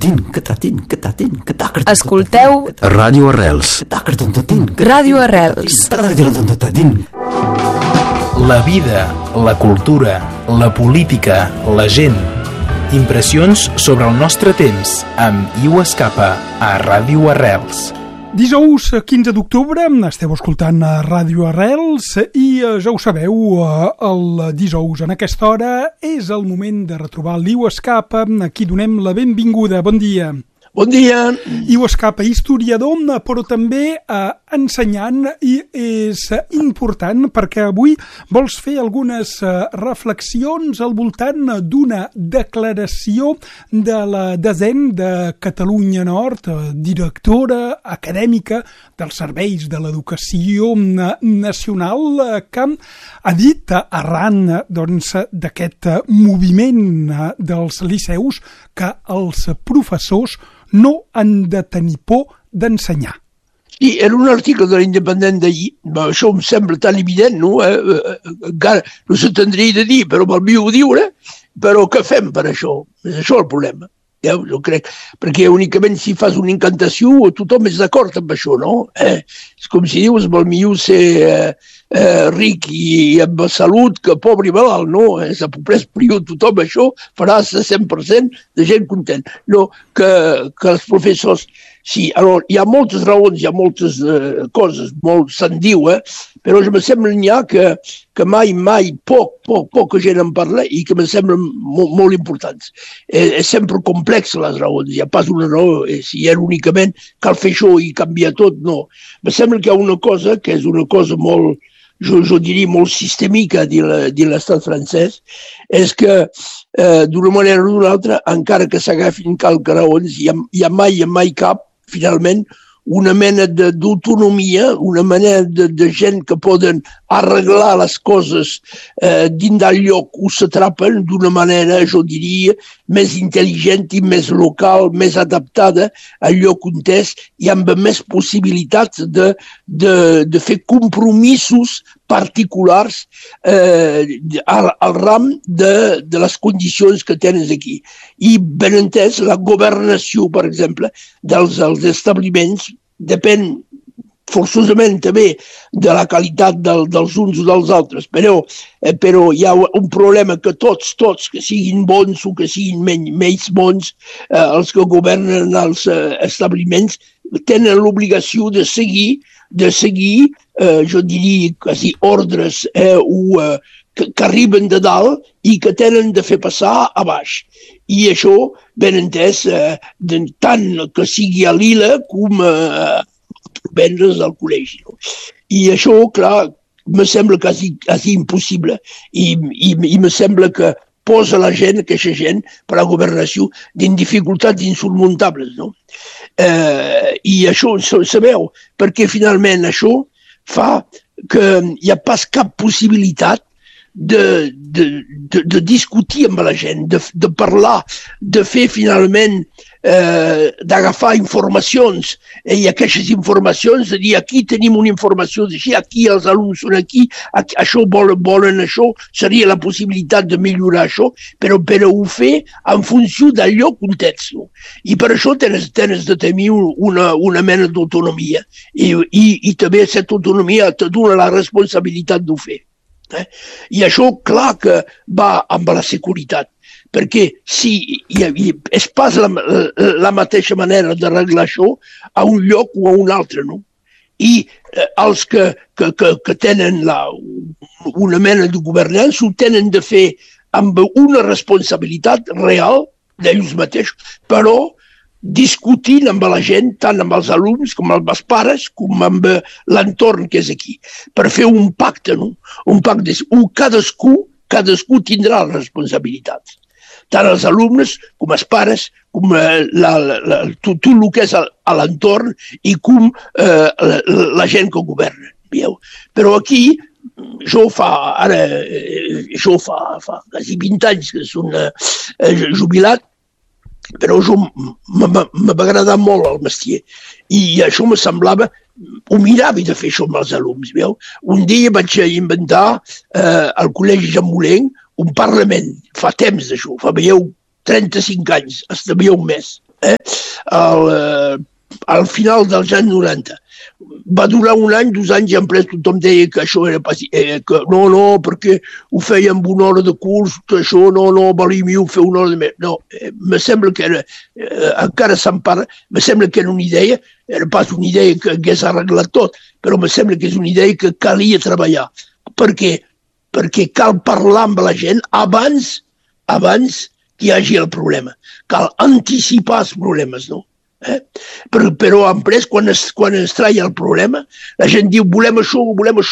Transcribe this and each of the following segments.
Escolteu Ràdio Arrels. Ràdio Arrels. La vida, la cultura, la política, la gent. Impressions sobre el nostre temps amb Iu Escapa a Ràdio Arrels. Dijous 15 d'octubre esteu escoltant a Ràdio Arrels i ja ho sabeu, el dijous en aquesta hora és el moment de retrobar l'Iu Escapa, a qui donem la benvinguda. Bon dia. Bon dia. Iu Escapa, historiador, però també ensenyant, i és important perquè avui vols fer algunes reflexions al voltant d'una declaració de la DESEN de Catalunya Nord, directora acadèmica dels serveis de l'educació nacional, que ha dit arran d'aquest moviment dels liceus que els professors no han de tenir por d'ensenyar. Sí, era un article de l'Independent d'ahir. Això em sembla tan evident, no? Encara no s'entendria de dir, però m'envio a dir, però què fem per això? És això el problema. Jo crec, perquè únicament si fas una incantació tothom és d'acord amb això, no? És com si dius, vol millor ser ric i amb salut que pobre i malalt, no? És a pobresa priu, tothom això farà 100% de gent content. No, que els professors... Sí, alors, hi ha moltes raons, hi ha moltes coses, molt se'n diu, però em sembla que mai poca gent en parla i que em semblen molt importants. És sempre complex les raons, hi ha pas una raó, si era únicament cal fer això i canviar tot, no. Em sembla que hi ha una cosa que és una cosa molt, jo diria molt sistèmica de l'estat francès, és que d'una manera o d'una altra, encara que s'agafin calques raons, hi ha mai cap finalment una mena d'autonomia, una mena de gent que poden arreglar les coses dins del lloc on s'atrapen d'una manera, jo diria, més intel·ligent i més local, més adaptada al lloc on és i amb més possibilitats de fer compromisos particulars al ram de les condicions que tens aquí. I ben entès, la governació, per exemple, dels establiments depèn forçosament també de la qualitat dels uns o dels altres, però hi ha un problema que tots, que siguin bons o que siguin menys bons, els que governen els establiments tenen l'obligació de seguir, jo diria, quasi ordres que arriben de dalt i que tenen de fer passar a baix. I això, ben entès, tant que sigui a Lila com vendre's al col·legi. I això, clar, me sembla quasi impossible i me sembla que posa la gent, aquesta gent, per la governació, en dificultats insurmuntables, no? I això, sabeu, perquè finalment això fa que hi ha pas cap possibilitat de discutir amb la gent, de parlar, de fer finalment, d'agafar informacions i aquestes informacions, de dir aquí tenim una informació d'així, aquí els alumnes són aquí, això volen això, seria la possibilitat de millorar això, però ho fer en funció del lloc on ets. I per això tens de tenir una mena d'autonomia i també aquesta autonomia te dona la responsabilitat d'ho fer. I això, clar que va amb la seguretat, perquè si és pas la mateixa manera d'arreglar això a un lloc o a un altre, no? I els que tenen una mena de governança ho tenen de fer amb una responsabilitat real d'ells mateixos, però discutint amb la gent, tant amb els alumnes com amb els pares, com amb l'entorn que és aquí, per fer un pacte, no? Un pacte on cadascú tindrà les responsabilitats. Tant els alumnes com els pares, com tot el que és a l'entorn i com la gent que governa. Però aquí, jo fa quasi 20 anys que soc jubilat, però m'ha agradat molt el mestier i això me semblava, ho mirava de fer això amb els alumnes. Un dia vaig inventar al Col·legi Jean Moulin un parlament, fa temps d'això, fa 35 anys, hasta un mes. al final dels anys 90. Va durar un any, 2 anys, i en ple tothom deia que això era que no, perquè ho feia amb una hora de curs, que això no, valia millor fer una hora de més. No, me sembla que era, encara se'n parla, me sembla que era una idea, era pas una idea que hagués arreglat tot, però me sembla que és una idea que calia treballar. Per què? Perquè cal parlar amb la gent abans que hi hagi el problema. Cal anticipar els problemes, no? Però després, quan es traia el problema, la gent diu volem això.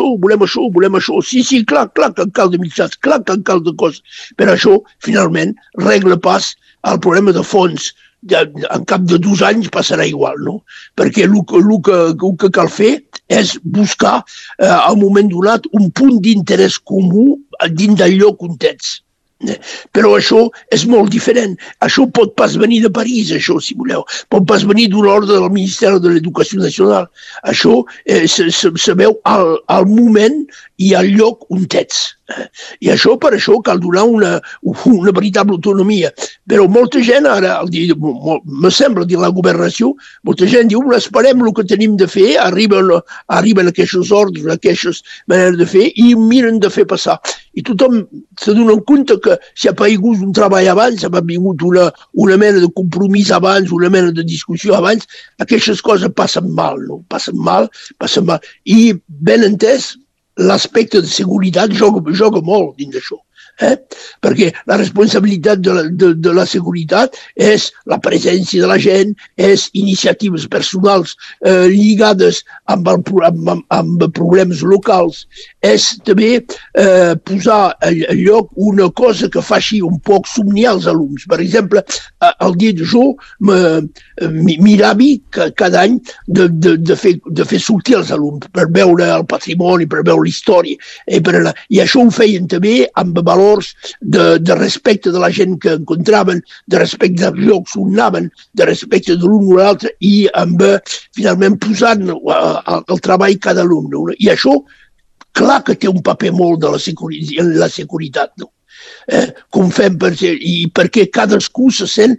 Sí, clar que en cal de mitjans, clar que en cal de coses. Però això, finalment, regla pas el problema de fons. En cap de 2 anys passarà igual, no? Perquè el que cal fer és buscar, al moment donat, un punt d'interès comú dins del lloc on ets. Però això és molt diferent. Això pot pas venir de París, això, si voleu. Pot pas venir d'una ordre del Ministeri de l'Educació Nacional. Això se veu al moment i al lloc on ets. I això, per això, cal donar una veritable autonomia. Però molta gent, ara, me sembla, dir la governació, molta gent diu, esperem el que tenim de fer, arriben aquests ordres, aquestes maneres de fer, i miren de fer passar. I tothom se dona compte que si ha païgut un treball abans, ha vingut una mena de compromís abans, una mena de discussió abans, aquestes coses passen mal, no? Passen mal. I, ben entès, l'aspecte de seguretat joga molt dins d'això. Perquè la responsabilitat de la seguretat és la presència de la gent, és iniciatives personals lligades amb problemes locals, és també posar al lloc una cosa que faci un poc somniar els alumnes. Per exemple, el dia de jo mirava cada any de fer sortir els alumnes per veure el patrimoni, per veure la història, i això ho feien també amb valors de respecte de la gent que encontraven, de respecte dels llocs on anaven, de respecte de l'un o l'altre, i amb, finalment, posant el treball cada alumne. I això, clar que té un paper molt de la seguretat, no? Com fem, perquè cadascú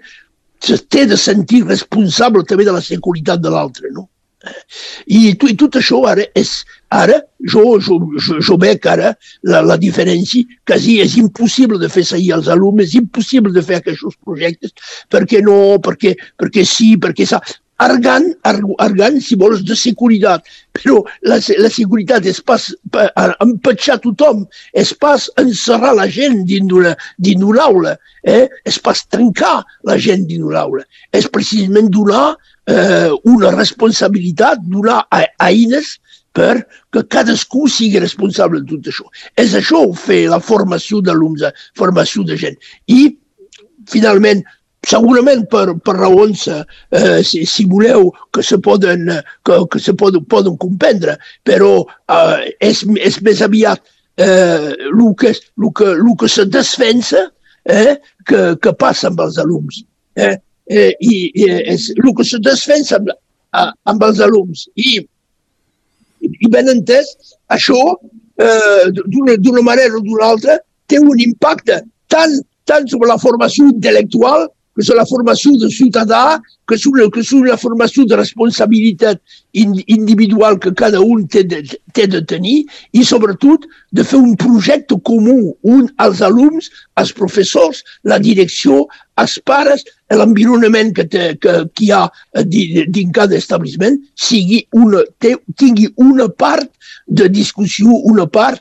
té de sentir responsable també de la seguretat de l'altre, no? I tot això ara jo veig ara la diferència, quasi és impossible de fer seguir els alumnes, és impossible de fer aquests projectes, perquè sí, perquè s'ha argant, si vols, de seguretat. Però la seguretat és pas empatxar tothom, és pas encerrar la gent dins d'una aula, és pas trencar la gent dins d'una aula, és precisament donar una responsabilitat, donar eines perquè cadascú sigui responsable de tot això. És això fer la formació d'alumnes, formació de gent. I, finalment, segurament per raons, si voleu, que se poden comprendre, però és més aviat el que se defensa que passa amb els alumnes. I és el que se defensa amb els alumnes. I ben entès, això, d'una manera o d'una altra, té un impacte tant sobre la formació intel·lectual, que és la formació de ciutadà, que és una formació de responsabilitat individual que cada un té de tenir, i sobretot de fer un projecte comú, als alumnes, als professors, la direcció, als pares, l'environament que hi ha dins cada establiment tingui una part de discussió, una part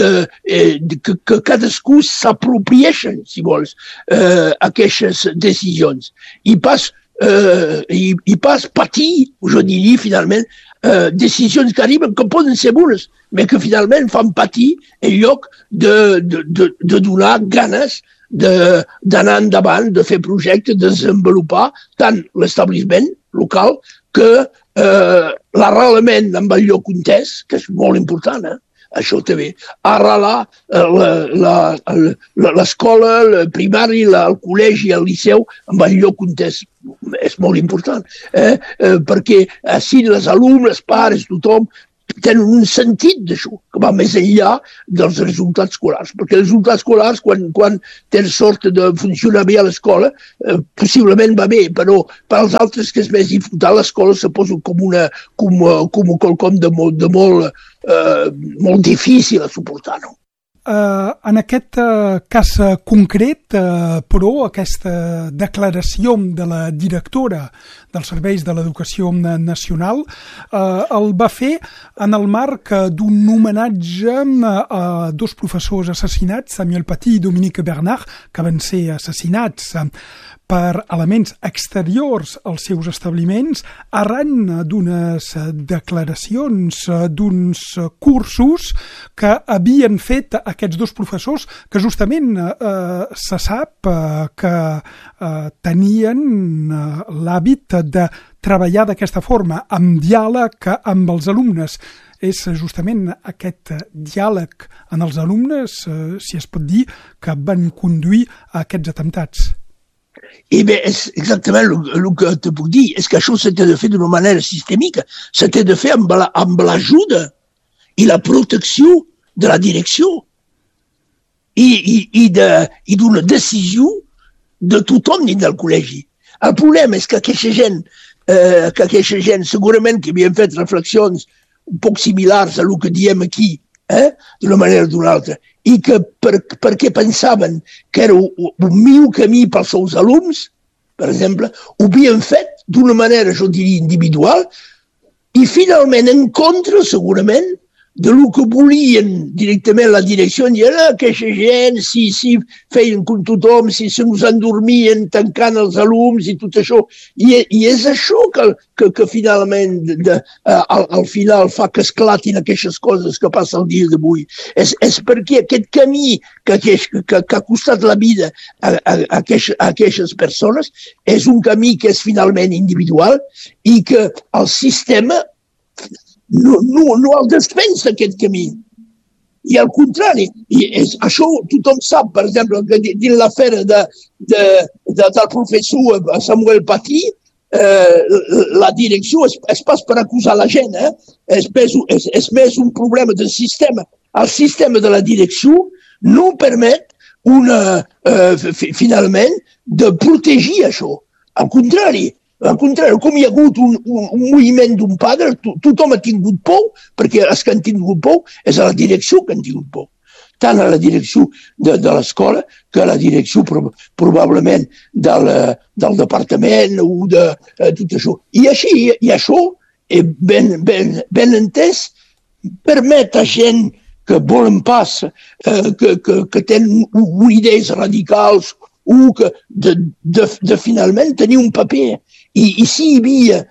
que cadascú s'apropieixen, si vols, aquestes decisions. I pas patir, jo diria, finalment, decisions que arriben, que poden ser bones, però que finalment fan patir en lloc de donar ganes d'anar endavant, de fer projectes, de desenvolupar tant l'establiment local que l'arrelament amb el lloc on és, que és molt important, això també. Arrelar l'escola, el primari, el col·legi, el liceu, amb el lloc on és molt important. Perquè així els alumnes, els pares, tothom, tenen un sentit d'això, que va més enllà dels resultats escolars. Perquè els resultats escolars, quan tens sort de funcionar bé a l'escola, possiblement va bé, però per als altres que és més dificultat, l'escola se posa com quelcom de molt difícil a suportar, no? En aquest cas concret, però, aquesta declaració de la directora dels Serveis de l'Educació Nacional el va fer en el marc d'un homenatge a dos professors assassinats, Samuel Paty i Dominique Bernard, que van ser assassinats per elements exteriors als seus establiments arran d'unes declaracions, d'uns cursos que havien fet aquests dos professors que justament se sap que tenien l'hàbit de treballar d'aquesta forma, amb diàleg amb els alumnes. És justament aquest diàleg amb els alumnes, si es pot dir, que van conduir a aquests atemptats. Eh bien, exactement el que te puc dir és que això s'ha de fer d'una manera sistèmica, s'ha de fer amb l'ajuda i la protecció de la direcció i d'una decisió de tothom dins del col·legi. El problema és que aquesta gent segurament que havien fet reflexions un poc similars a el que diem aquí, d'una manera o d'una altra, i que perquè pensaven que era un millor camí pels seus alumnes, per exemple, ho havien fet d'una manera, jo diria, individual, i finalment en contra, segurament, de lo que volien directament la direcció, dient aquesta gent, si feien com tothom, si se nos endormien tancant els alumnes i tot això. I és això que finalment, al final, fa que esclatin aquestes coses que passen el dia d'avui. És perquè aquest camí que ha costat la vida a aquestes persones és un camí que és finalment individual i que el sistema no el despensa aquest camí. I al contrari, això tothom sap, per exemple, que dins l'afera del professor Samuel Paty, la direcció és pas per acusar la gent, és més un problema del sistema. El sistema de la direcció no permet finalment de protegir això. Al contrari, com hi ha hagut un moviment d'un padre, tothom ha tingut por, perquè els que han tingut por és a la direcció que han tingut por. Tant a la direcció de l'escola que a la direcció probablement del departament o de tot això. I això, ben entès, permet a gent que volen pas, que tenen idees radicals o que de finalment tenir un paper. I si hi havia,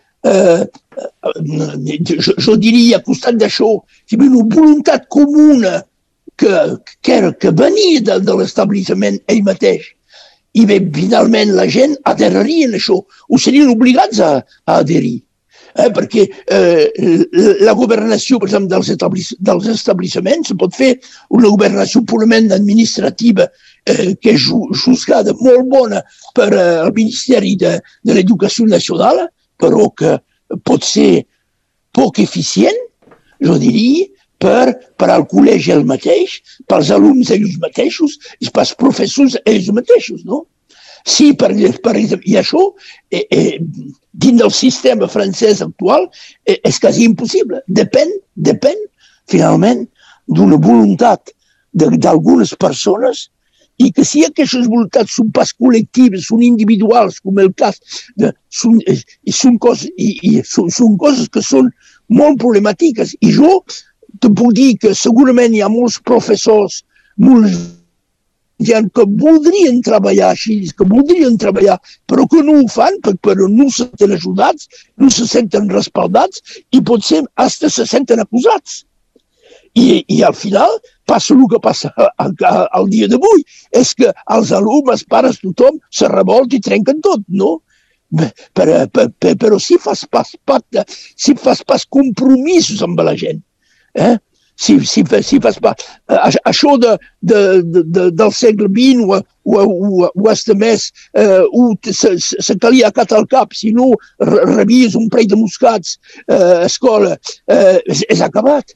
jo diria, al costat d'això, si hi havia una voluntat comuna que venia de l'establishment ell mateix, i bé, finalment la gent adheriria en això, o serien obligats a adherir. Perquè la governació, per exemple, dels establiments se pot fer una governació purament administrativa que és juzgada molt bona per al Ministeri de l'Educació Nacional, però que pot ser poc eficient, jo diria, per al col·legi el mateix, pels alumnes ells mateixos i pels professors ells mateixos, no? Sí, per exemple, i això, dins del sistema francès actual, és quasi impossible. Depèn, finalment, d'una voluntat d'algunes persones i que si aquestes voluntats són pas col·lectives, són individuals, com el cas, són coses que són molt problemàtiques. I jo te puc dir que segurament hi ha molts professors, molts gent que voldrien treballar així, que voldrien treballar, però que no ho fan, però no se senten ajudats, no se senten respaldats i potser fins se senten acusats. I al final passa el que passa al dia d'avui, és que els alumnes, pares, tothom se revolta i trenquen tot, no? Però si fas pas compromisos amb la gent, si fas pas. Això del segle XX o hasta més, se calia acatar al cap, si no rebies un parell de moscats a escola, és acabat.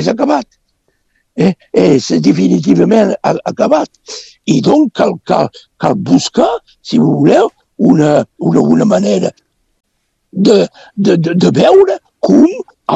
És definitivament acabat. I doncs cal buscar, si voleu, una manera de veure com,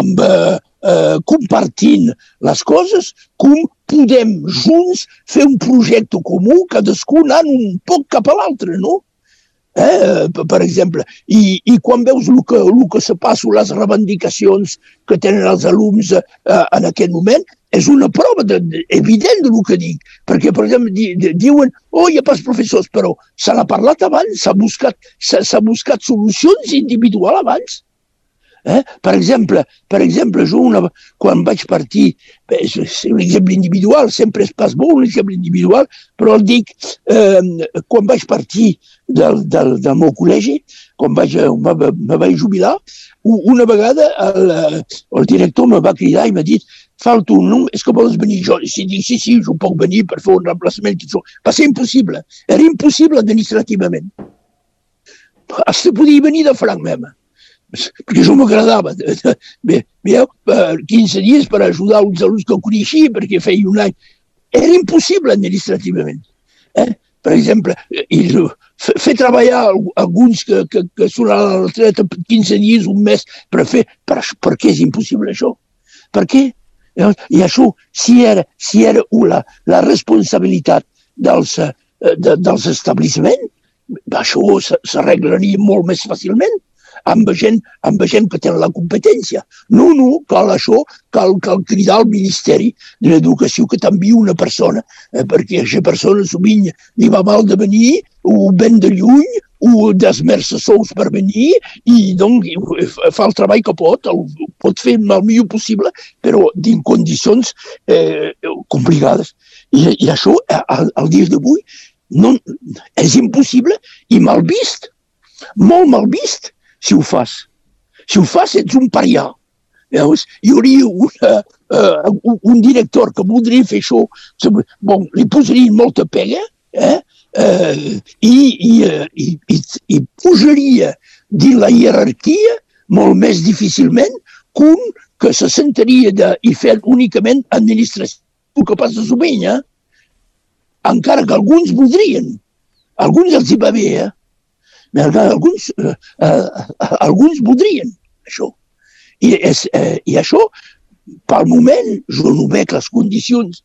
compartint les coses, com podem junts fer un projecte comú, cadascú anant un poc cap a l'altre, no? Per exemple, i quan veus el que se passa, les reivindicacions que tenen els alumnes en aquest moment, és una prova evident del que dic, perquè, per exemple, diuen hi ha pas professors, però se n'ha parlat abans, s'ha buscat solucions individuals abans. Per exemple, jo quan vaig partir, és un exemple individual, sempre és pas bo un exemple individual, però el dic, quan vaig partir del meu col·legi, quan me vaig jubilar, una vegada el director me va cridar i m'ha dit falta un nom, és que vols venir jo? Si dic sí, jo puc venir per fer un reemplaçament. Va ser impossible, era impossible administrativament. Hasta podia venir de franc même, perquè això m'agradava. Veieu, 15 dies per ajudar uns alumnes que coneixia, perquè feia un any. Era impossible administrativament. Per exemple, fer treballar alguns que són a la retreta 15 dies, un mes, per què és impossible això? Per què? I això, si era la responsabilitat dels establiments, això s'arreglaria molt més fàcilment amb gent que tenen la competència. No, cal cridar al Ministeri de l'Educació que t'envia una persona, perquè aquesta persona sovint li va mal de venir, o ven de lluny, o d'esmerça sous per venir, i doncs fa el treball que pot fer el millor possible, però dins condicions complicades. I això, al dia d'avui, és impossible i mal vist, molt mal vist, si ho fas. Si ho fas, ets un parià. Veus? Hi hauria un director que voldria fer això, li posarien molta pega, i pujaria dins la jerarquia molt més difícilment que se sentaria i fer únicament administració que passa sovint, encara que alguns voldrien, alguns els hi va bé, alguns voldrien això. I això, pel moment, jo no veig les condicions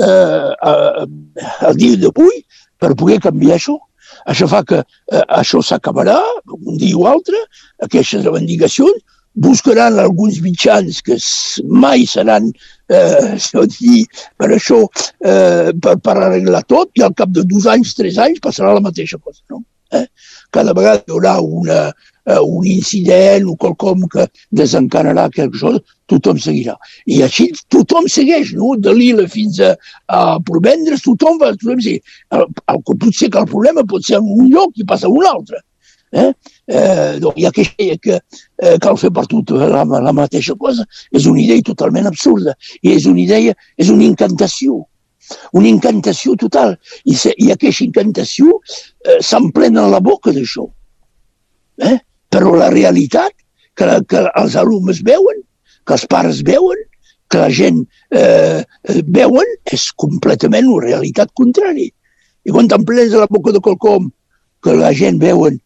al dia d'avui per poder canviar això. Això fa que això s'acabarà un dia o altre, aquestes reivindicacions, buscaran alguns mitjans que mai seran per això, per arreglar tot, i al cap de 2 anys, 3 anys, passarà la mateixa cosa, no? Cada vegada hi haurà un incident o quelcom que desencadenarà quelque cosa, tothom seguirà. I així tothom segueix, no? De Lila fins a Provendres, tothom seguir. Potser que el problema pot ser en un lloc i passa a un altre. Hi ha que cal fer per tot la mateixa cosa. És una idea totalment absurda. I és una incantació. Una incantació total. I aquesta incantació s'emplena la boca d'això. Però la realitat que els alumnes veuen, que els pares veuen, que la gent veuen, és completament una realitat contrària. I quan t'emplenes a la boca de quelcom que la gent veuen,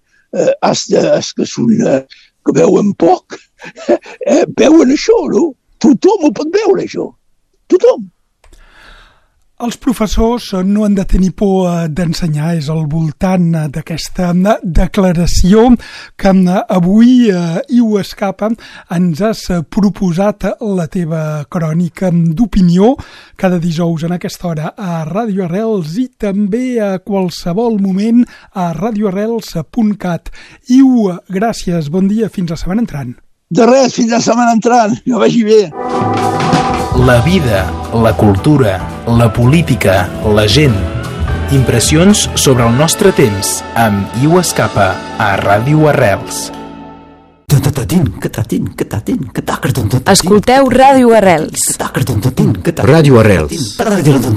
que veuen poc, veuen això, no? Tothom ho pot veure, això. Tothom. Els professors no han de tenir por d'ensenyar, és al voltant d'aquesta declaració que avui, IUESCAPA, ens has proposat la teva crònica d'opinió cada dijous en aquesta hora a Ràdio Arrels i també a qualsevol moment a radioarrels.cat. Iu, gràcies, bon dia, fins la setmana entrant. De res, fins la setmana entrant, que vagi bé. La vida, la cultura, la política, la gent. Impressions sobre el nostre temps amb IUESCAPA a Ràdio Arrels. Escolteu Ràdio Arrels. Ràdio Arrels.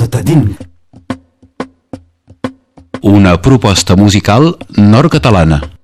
Una proposta musical nord-catalana.